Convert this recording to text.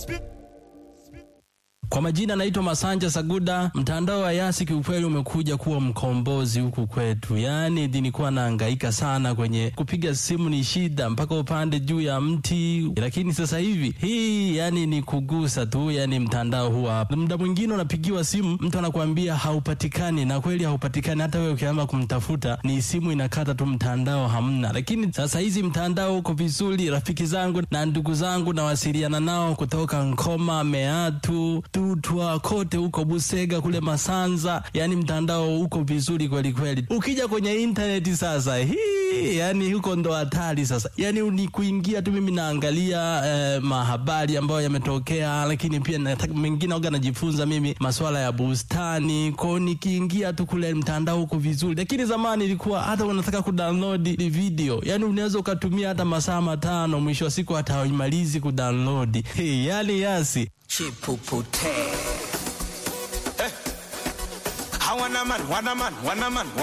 Kwa majina naitwa Masanja Saguda. Mtandao wa Yasi kiukweli umekuja kuwa mkombozi huku kwetu. Yani nilikuwa nahangaika sana kwenye kupiga simu, ni shida mpaka upande juu ya mti. Lakini sasa hivi hii yani ni kugusa tu, yani mtandao huwa hapa. Muda mwingine unapigiwa simu, mtu anakuambia haupatikani, na kweli haupatikani. Hata wewe ukiamua kumtafuta ni simu inakata tu, mtandao hamna. Lakini sasa hizi mtandao uko vizuri. Rafiki zangu na ndugu zangu nawasiliana nao kutoka Nkoma, Meatu, Tutwa, kote huko Busega kule Masanza. Yani mtandao uko vizuri kweli kweli. Ukija kwenye internet sasa yani huko ndo hatari sasa. Yani ni kuingia tu, mimi naangalia mahabari ambayo yametokea, lakini pia nataka mengine waga najifunza mimi masuala ya bustani. Kwa nikiingia tu kule mtandao uko vizuri. Lakini zamani ilikuwa hata unataka kudownload video, yani unaweza ukatumia hata masaa 5, mwisho wa siku hata haimalizi kudownload. Yani Yasi Chipupute. Hey. Wanaman.